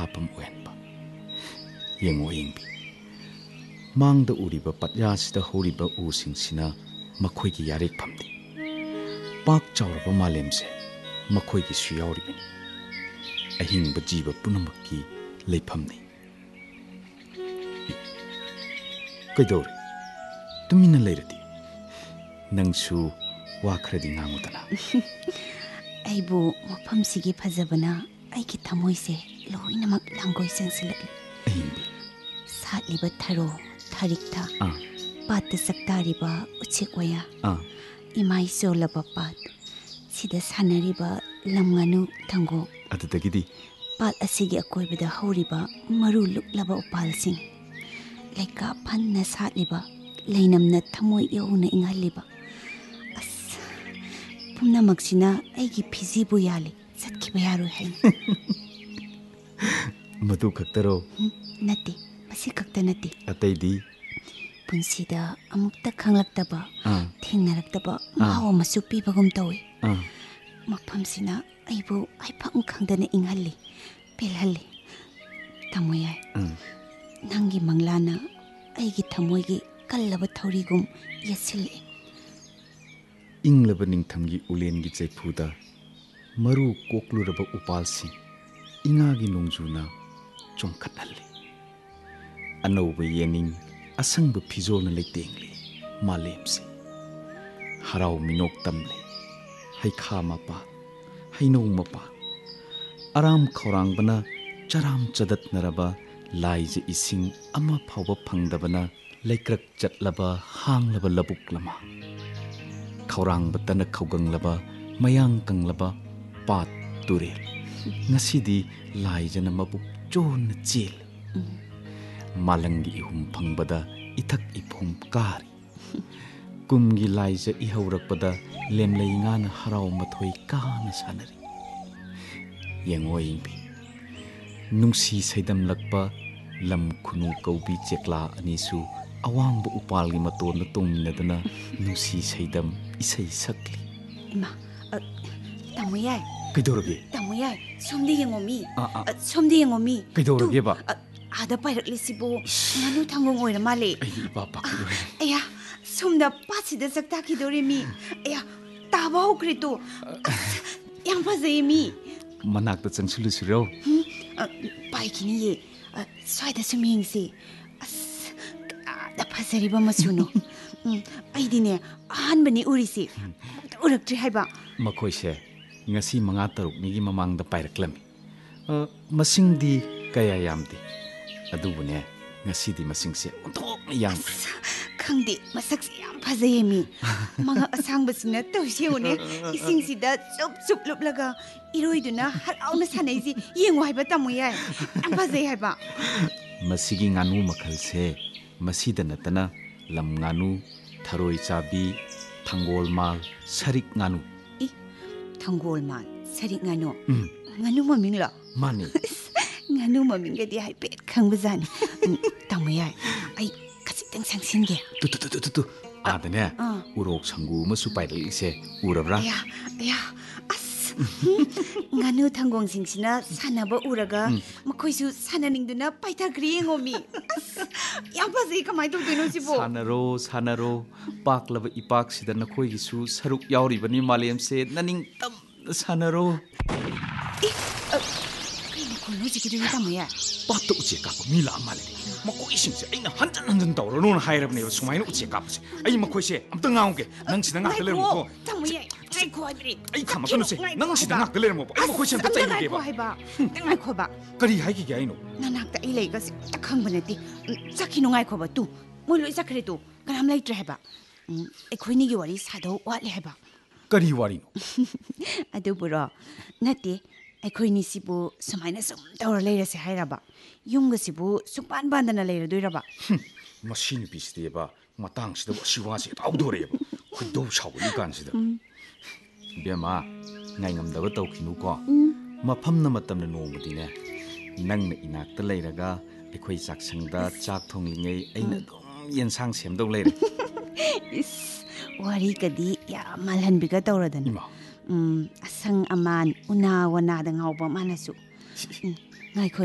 ꯄꯣꯊꯥꯐꯝ ꯑꯣꯏꯍꯟꯕ ꯌꯦꯡꯉꯣ ꯌꯦꯡꯕꯤ ꯃꯥꯡꯗ ꯎꯔꯤꯕ ꯄꯠꯌꯥꯁꯤꯗ ꯍꯧꯔꯤꯕ ꯎꯁꯤꯡꯁꯤꯅ ꯃꯈꯣꯏꯒꯤ ꯌꯥꯔꯦꯛꯐꯝꯅꯤ ꯄꯥꯛ ꯆꯥꯎꯔꯕ ꯃꯥꯂꯦꯝꯁꯦ ꯃꯈꯣꯏꯒꯤꯁꯨ ꯌꯥꯎꯔꯤꯕꯅꯤ ꯑꯍꯤꯡꯕ ꯖꯤꯕ ꯄꯨꯝꯅꯃꯛꯀꯤ ꯂꯩꯐꯝꯅꯤ ꯀꯩꯗꯧꯔꯦ ꯇꯨꯃꯤꯟꯅ ꯂꯩꯔꯗꯤ ꯅꯪꯁꯨ ꯋꯥ ꯈꯔꯗꯤ ꯉꯥꯡꯉꯨꯗꯅ ꯑꯩꯕꯨ ꯃꯐꯝꯁꯤꯒꯤ ꯐꯖꯕꯅ ꯑꯩꯒꯤ ꯊꯃꯣꯏꯁꯦ ꯂꯣꯏꯅꯃꯛ ꯂꯥꯡꯒꯣꯏ ꯆꯪꯁꯤꯜꯂꯛꯂꯤ ꯑꯍꯤꯡꯕꯤ ꯁꯥꯠꯂꯤꯕ ꯊꯔꯣ ꯊꯔꯤꯛꯊ ꯄꯥꯠꯇ ꯆꯛꯇꯥꯔꯤꯕ ꯎꯆꯦꯛ ꯋꯥꯌꯥ ꯏꯃꯥꯏ ꯆꯣꯜꯂꯕ ꯄꯥꯠ ꯁꯤꯗ ꯁꯥꯟꯅꯔꯤꯕ ꯂꯝ ꯉꯥꯅꯨ ꯊꯪꯒꯣꯛ ꯑꯗꯨꯗꯒꯤꯗꯤ ꯄꯥꯠ ꯑꯁꯤꯒꯤ ꯑꯀꯣꯏꯕꯗ ꯍꯧꯔꯤꯕ ꯃꯔꯨ ꯂꯨꯛꯂꯕ ꯎꯄꯥꯜꯁꯤꯡ ꯂꯩꯀꯥ ꯐꯟꯅ ꯁꯥꯠꯂꯤꯕ ꯂꯩꯅꯝꯅ ꯊꯃꯣꯏ ꯌꯧꯅ ꯏꯪꯍꯜꯂꯤꯕ ꯑꯁ ꯄꯨꯝꯅꯃꯛꯁꯤꯅ ꯑꯩꯒꯤ ꯐꯤꯖꯤꯕꯨ ꯌꯥꯜꯂꯤ ꯆꯠꯈꯤꯕ ꯌꯥꯔꯣꯏ ꯍꯥꯏꯅ ꯃꯗꯨ ꯈꯛꯇꯔꯣ ꯅꯠꯇꯦ ꯃꯁꯤ ꯈꯛꯇ ꯅꯠꯇꯦ ꯑꯇꯩꯗꯤ ꯄꯨꯟꯁꯤꯗ ꯑꯃꯨꯛꯇ ꯈꯪꯂꯛꯇꯕ ꯊꯦꯡꯅꯔꯛꯇꯕ ꯃꯍꯥꯎ ꯑꯃꯁꯨ ꯄꯤꯕꯒꯨꯝ ꯇꯧꯏ ꯃꯐꯝꯁꯤꯅ ꯑꯩꯕꯨ ꯍꯥꯏꯐꯝ ꯈꯪꯗꯅ ꯏꯪꯍꯜꯂꯤ ꯄꯦꯜꯍꯜꯂꯤ ꯊꯃꯣꯏꯌꯥꯏ ꯅꯪꯒꯤ ꯃꯪꯂꯥꯅ ꯑꯩꯒꯤ ꯊꯃꯣꯏꯒꯤ ꯀꯜꯂꯕ ꯊꯧꯔꯤꯒꯨꯝ ꯌꯦꯠꯁꯤꯜꯂꯛꯏ ꯏꯪꯂꯕ ꯅꯤꯡꯊꯝꯒꯤ ꯎꯂꯦꯟꯒꯤ ꯆꯩꯐꯨꯗ ꯃꯔꯨ ꯀꯣꯛꯂꯨꯔꯕ ꯎꯄꯥꯜꯁꯤꯡ ꯏꯉꯥꯒꯤ ꯅꯣꯡꯖꯨꯅ ꯆꯣꯡꯈꯠꯍꯜꯂꯤ ꯑꯅꯧꯕ ꯌꯦꯅꯤꯡ ꯑꯁꯪꯕ ꯐꯤꯖꯣꯜꯅ ꯂꯩꯇꯦꯡꯂꯤ ꯃꯥꯂꯦꯝꯁꯦ ꯍꯔꯥꯎ ꯃꯤꯅꯣꯛ ꯇꯝꯂꯤ ꯍꯩꯈꯥ ꯃꯄꯥꯟ ꯍꯩꯅꯧ ꯃꯄꯥꯟ ꯑꯔꯥꯝ ꯈꯧꯔꯥꯡꯕꯅ ꯆꯔꯥꯝ ꯆꯗꯠꯅꯔꯕ ꯂꯥꯏꯖ ꯏꯁꯤꯡ ꯑꯃ ꯐꯥꯎꯕ ꯐꯪꯗꯕꯅ ꯂꯩꯀ꯭ꯔꯛ ꯆꯠꯂꯕ ꯍꯥꯡꯂꯕ ꯂꯕꯨꯛ ꯂꯃꯥ ꯈꯧꯔꯥꯡꯕꯇꯅ ꯈꯧꯒꯪꯂꯕ ꯃꯌꯥꯡ ꯀꯪꯂꯕ ꯄꯥꯠ ꯇꯨꯔꯦꯜ ꯉꯁꯤꯗꯤ ꯂꯥꯏꯖꯅ ꯃꯕꯨꯛ ꯆꯣꯟꯅ ꯆꯦꯜꯂꯤ ꯃꯥꯂꯪꯒꯤ ꯏꯍꯨꯝ ꯐꯪꯕꯗ ꯏꯊꯛ ꯏꯐꯣꯝ ꯀꯥꯔꯤ ꯀꯨꯝꯒꯤ ꯂꯥꯏꯖ ꯏꯍꯧꯔꯛꯄꯗ ꯂꯦꯝꯂꯩ ꯉꯥꯅ ꯍꯔꯥꯎ ꯃꯊꯣꯏ ꯀꯥꯅ ꯁꯥꯟꯅꯔꯤ ꯌꯦꯡꯉꯣ ꯌꯦꯡꯕꯤ ꯅꯨꯡꯁꯤ ꯁꯩꯗꯝꯂꯛꯄ ꯂꯝ ꯈꯨꯅꯨ ꯀꯧꯕꯤ ꯆꯦꯛꯂꯥ ꯑꯅꯤꯁꯨ ꯑꯋꯥꯡꯕ ꯎꯄꯥꯜꯒꯤ ꯃꯇꯣꯟꯗ ꯇꯣꯡꯃꯤꯟꯅꯗꯨꯅ ꯅꯨꯡꯁꯤ ꯁꯩꯗꯝ ꯏꯁꯩ ꯁꯛꯂꯤ ꯏꯃꯥ ꯇꯥꯃꯣ ꯌꯥꯏ ꯀꯩꯗꯧꯔꯒꯦ ꯇꯥꯃꯣ ꯌꯥꯏ ꯁꯣꯝꯗ ꯌꯦꯡꯉꯣ ꯃꯤ ꯁꯣꯝꯗ ꯌꯦꯡꯉꯣ ꯃꯤ ꯀꯩꯗꯧꯔꯒꯦꯕ ꯑꯥꯗ ꯄꯥꯏꯔꯛꯂꯤꯁꯤꯕꯨ ꯉꯥꯅꯨ ꯊꯪꯒꯣꯡ ꯑꯣꯏꯔ ꯃꯥꯜꯂꯦ ꯑꯩ ꯏꯄꯥ ꯄꯥꯈꯠꯂꯨꯔꯦ ꯑꯌꯥ ꯁꯣꯝꯗ ꯄꯥꯠꯁꯤꯗ ꯆꯛꯇꯥꯈꯤꯗꯧꯔꯦ ꯃꯤ ꯑꯌꯥ ꯇꯥꯕ ꯍꯧꯈ꯭ꯔꯦ ꯇꯣ ꯑꯁ ꯌꯥꯝ ꯐꯖꯩ ꯃꯤ ꯃꯅꯥꯛꯇ ꯆꯪꯁꯤꯜꯂꯨꯁꯤꯔꯣ ꯄꯥꯏꯈꯤꯅꯤꯌꯦ ꯁ꯭ꯋꯥꯏꯗ ꯁꯨꯝ ꯌꯦꯡꯁꯤ ꯑꯁ ꯀꯌꯥꯗ ꯐꯖꯔꯤꯕ ꯃꯆꯨꯅꯣ ꯑꯩꯗꯤꯅꯦ ꯑꯍꯥꯟꯕꯅꯤ ꯎꯔꯤꯁꯤ ꯑꯃꯨꯛꯇ ꯎꯔꯛꯇ꯭ꯔꯤ ꯍꯥꯏꯕ ꯃꯈꯣꯏꯁꯦ ꯉꯁꯤ 5-6ꯅꯤꯒꯤ ꯃꯃꯥꯡꯗ ꯄꯥꯏꯔꯛꯂꯝꯃꯤ ꯃꯁꯤꯡꯗꯤ ꯀꯌꯥ ꯌꯥꯝꯗꯦ ꯑꯗꯨꯕꯨꯅꯦ ꯉꯁꯤꯗꯤ ꯃꯁꯤꯡꯁꯦ ꯑꯣꯟꯊꯣꯛꯅ ꯌꯥꯝꯈ꯭ꯔꯦ ꯈꯪꯗꯦ ꯃꯁꯛꯁꯦ ꯌꯥꯝ ꯐꯖꯩꯌꯦ ꯃꯤ ꯃꯉꯛ ꯑꯁꯥꯡꯕꯁꯤꯅ ꯇꯧꯏꯁꯦ ꯌꯦꯡꯉꯨꯅꯦ ꯏꯁꯤꯡꯁꯤꯗ ꯆꯨꯞ ꯆꯨꯞ ꯂꯨꯞꯂꯒ ꯏꯔꯣꯏꯗꯨꯅ ꯍꯔꯥꯎꯅ ꯁꯥꯟꯅꯩꯁꯤ ꯌꯦꯡꯉꯨ ꯍꯥꯏꯕ ꯇꯥꯃꯣ ꯌꯥꯏ ꯌꯥꯝ ꯐꯖꯩ ꯍꯥꯏꯕ ꯃꯁꯤꯒꯤ ꯉꯥꯅꯨ ꯃꯈꯜꯁꯦ ꯃꯁꯤꯗ ꯅꯠꯇꯅ ꯂꯝ ꯉꯥꯅꯨ ꯊꯔꯣꯏ ꯆꯥꯕꯤ ꯊꯪꯒꯣꯜꯃꯥꯜ ꯁꯔꯤꯛ ꯉꯥꯅꯨ ꯊꯪꯒꯣꯜꯃꯥꯜ ꯁꯔꯤꯛ ꯉꯥꯅꯨ ꯉꯥꯅꯨ ꯃꯃꯤꯡꯂꯣ ꯃꯥꯅꯤ ꯉꯥꯅꯨ ꯃꯃꯤꯡꯒꯗꯤ ꯍꯥꯏꯐꯦꯠ ꯈꯪꯕꯖꯥꯠꯅꯤ ꯇꯥꯃꯣ ꯌꯥꯏ ꯑꯩ ꯈꯖꯤꯛꯇꯪ ꯁꯪꯁꯤꯟꯒꯦ ꯑꯥꯗꯅꯦ ꯎꯔꯣꯛ ꯁꯪꯒꯨ ꯑꯃꯁꯨ ꯄꯥꯏꯔꯛꯂꯤꯁꯦ ꯎꯔꯕ꯭ꯔꯥ ꯑꯌꯥ ꯑꯁ ꯉꯥꯅꯨ ꯊꯪꯒꯣꯡꯁꯤꯡꯁꯤꯅ ꯁꯥꯟꯅꯕ ꯎꯔꯒ ꯃꯈꯣꯏꯁꯨ ꯁꯥꯟꯅꯅꯤꯡꯗꯨꯅ ꯄꯥꯏꯊꯈ꯭ꯔꯤ ꯌꯦꯡꯉꯣ ꯃꯤ ꯑꯁ ꯌꯥꯝ ꯐꯖꯩ ꯀꯃꯥꯏꯅ ꯇꯧꯗꯣꯏꯅꯣ ꯁꯤꯕꯣ ꯁꯥꯟꯅꯔꯣ ꯄꯥꯛꯂꯕ ꯏꯄꯥꯛꯁꯤꯗ ꯅꯈꯣꯏꯒꯤꯁꯨ ꯁꯔꯨꯛ ꯌꯥꯎꯔꯤꯕꯅꯤ ꯃꯥꯂꯦꯝꯁꯦ ꯅꯅꯤꯡ ꯇꯝꯅ ꯁꯥꯟꯅꯔꯣ ꯀꯩ ꯃꯈꯣꯟꯅꯣ ꯍꯧꯖꯤꯛꯀꯤꯗꯨꯗꯤ ꯇꯥꯃꯣ ꯌꯥꯏ ꯄꯥꯠꯇ ꯎꯆꯦꯛ ꯀꯥꯞꯄ ꯃꯤ ꯂꯥꯛꯑ ꯃꯥꯜꯂꯦ ꯃꯈꯣꯏꯁꯤꯡꯁꯦ ꯑꯩꯅ ꯍꯟꯖꯟ ꯇꯧꯔꯅꯣꯅ ꯍꯥꯏꯔꯕꯅꯦꯕ ꯁꯨꯃꯥꯏꯅ ꯎꯆꯦꯛ ꯀꯥꯞꯄꯁꯦ ꯑꯩ ꯃꯈꯣꯏꯁꯦ ꯑꯝꯇ ꯉꯥꯎꯒꯦ ꯅꯪ ꯁꯤꯗ ꯉꯥꯛꯇ ꯂꯩꯔꯝꯃꯨꯀꯣ ꯇꯥꯃꯣ ꯌꯥꯏ ꯉꯥꯏꯈꯣ ꯍꯥꯏꯕꯅꯤ ꯑꯩ ꯈꯥꯝꯃꯛꯀꯅꯨꯁꯦ ꯅꯪ ꯁꯤꯗ ꯉꯥꯛꯇ ꯂꯩꯔꯝꯃꯣꯕ ꯑꯩ ꯃꯈꯣꯏꯁꯦ ꯑꯝꯇ ꯆꯩꯔꯨꯒꯦꯕ ꯉꯥꯏꯈꯣꯕ ꯀꯔꯤ ꯍꯥꯏꯈꯤꯒꯦ ꯍꯥꯏꯅꯣ ꯅꯅꯥꯛꯇ ꯑꯩ ꯂꯩꯒꯁꯦ ꯑꯝꯇ ꯈꯪꯕ ꯅꯠꯇꯦ ꯆꯠꯈꯤꯅꯨ ꯉꯥꯏꯈꯣꯕ ꯇꯨ ꯃꯣꯏ ꯂꯣꯏ ꯆꯠꯈ꯭ꯔꯦ ꯇꯨ ꯀꯅꯥꯝ ꯂꯩꯇ꯭ꯔꯦ ꯍꯥꯏꯕ ꯑꯩꯈꯣꯏꯅꯤꯒꯤ ꯋꯥꯔꯤ ꯁꯥꯗꯧ ꯋꯥꯠꯂꯦ ꯍꯥꯏꯕ ꯀꯔꯤ ꯋꯥꯔꯤꯅꯣ ꯑꯗꯨꯕꯨꯔꯣ ꯅꯠꯇꯦ ꯑꯩꯈꯣꯏꯅꯤꯁꯤꯕꯨ ꯁꯨꯃꯥꯏꯅ ꯁꯨꯝ ꯇꯧꯔ ꯂꯩꯔꯁꯦ ꯍꯥꯏꯔꯕ ꯌꯨꯝꯒꯁꯤꯕꯨ ꯁꯨꯡꯄꯥꯟ ꯄꯥꯟꯗꯅ ꯂꯩꯔꯗꯣꯏꯔꯕ ꯃꯁꯤ ꯅꯨꯄꯤꯁꯤꯗꯤꯕ ꯃꯇꯥꯡꯁꯤꯗ ꯑꯁꯤ ꯋꯥꯁꯦ ꯍꯥꯎꯗꯣꯔꯛꯑꯦꯕ ꯈꯣꯏꯗꯧ ꯁꯥꯎꯒꯠꯂꯤ ꯀꯥꯟꯁꯤꯗ ꯏꯕꯦꯝꯃ ꯉꯥꯏꯉꯝꯗꯕ ꯇꯧꯈꯤꯅꯨꯀꯣ ꯃꯐꯝꯅ ꯃꯇꯝꯅ ꯅꯣꯡꯃꯗꯤꯅꯦ ꯅꯪꯅ ꯏꯅꯥꯛꯇ ꯂꯩꯔꯒ ꯑꯩꯈꯣꯏ ꯆꯥꯛꯁꯪꯗ ꯆꯥꯛ ꯊꯣꯡꯂꯤꯉꯩ ꯑꯩꯅ ꯑꯗꯨꯝ ꯌꯦꯟꯁꯥꯡ ꯁꯦꯝꯗꯧ ꯂꯩꯔꯦ ꯏꯁ ꯋꯥꯔꯤꯒꯗꯤ ꯌꯥꯝ ꯃꯥꯜꯍꯟꯕꯤꯒ ꯇꯧꯔꯗꯅ ꯏꯃꯥ ꯑꯁꯪ ꯑꯃꯥꯟ ꯎꯅꯥ ꯋꯅꯥꯗ ꯉꯥꯎꯕ ꯃꯥꯅꯁꯨ ꯉꯥꯏꯈꯣ